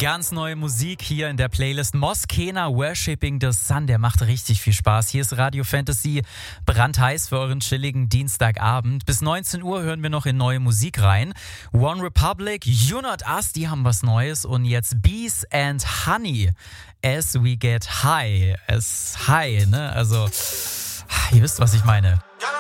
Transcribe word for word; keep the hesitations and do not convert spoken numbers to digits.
Ganz neue Musik hier in der Playlist. Moskena Worshipping the Sun, der macht richtig viel Spaß. Hier ist Radio Fantasy brandheiß für euren chilligen Dienstagabend. Bis neunzehn Uhr hören wir noch in neue Musik rein. One Republic, You Not Us, die haben was Neues. Und jetzt Bees and Honey, As We Get High. As High, ne? Also, ihr wisst, was ich meine.